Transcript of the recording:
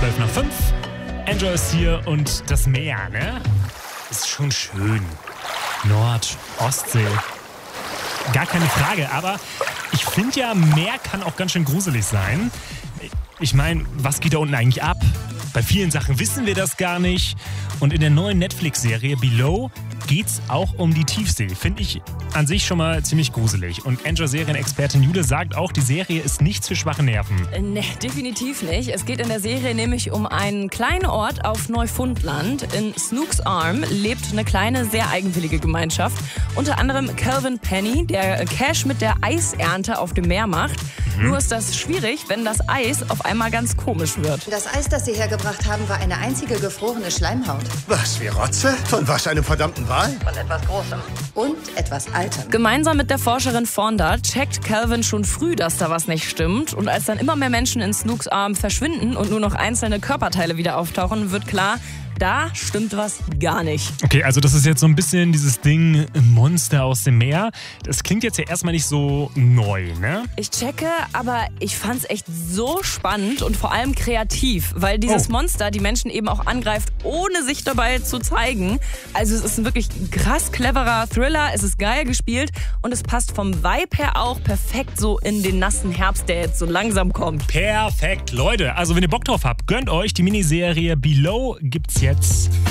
12 nach 5. Enjoy ist hier und das Meer, ne? Ist schon schön. Nord-, Ostsee. Gar keine Frage, aber ich finde ja, Meer kann auch ganz schön gruselig sein. Ich meine, was geht da unten eigentlich ab? Bei vielen Sachen wissen wir das gar nicht. Und in der neuen Netflix-Serie Below geht's auch um die Tiefsee. Finde ich an sich schon mal ziemlich gruselig. Und Enjoy-Serienexpertin Jude sagt auch, die Serie ist nichts für schwache Nerven. Nee, definitiv nicht. Es geht in der Serie nämlich um einen kleinen Ort auf Neufundland. In Snooks Arm lebt eine kleine, sehr eigenwillige Gemeinschaft. Unter anderem Calvin Penny, der Cash mit der Eisernte auf dem Meer macht. Nur ist das schwierig, wenn das Eis auf einmal ganz komisch wird. Das Eis, das Sie hergebracht haben, war eine einzige gefrorene Schleimhaut. Was, wie Rotze? Von was, einem verdammten Wal? Von etwas Großem. Und etwas Altem. Gemeinsam mit der Forscherin Fonda checkt Calvin schon früh, dass da was nicht stimmt. Und als dann immer mehr Menschen in Snooks Arm verschwinden und nur noch einzelne Körperteile wieder auftauchen, wird klar, da stimmt was gar nicht. Okay, also das ist jetzt so ein bisschen dieses Ding Monster aus dem Meer. Das klingt jetzt ja erstmal nicht so neu, ne? Ich checke, aber ich fand's echt so spannend und vor allem kreativ, weil dieses Monster die Menschen eben auch angreift, ohne sich dabei zu zeigen. Also es ist ein wirklich krass cleverer Thriller, es ist geil gespielt und es passt vom Vibe her auch perfekt so in den nassen Herbst, der jetzt so langsam kommt. Perfekt, Leute. Also wenn ihr Bock drauf habt, gönnt euch die Miniserie Below, gibt's jetzt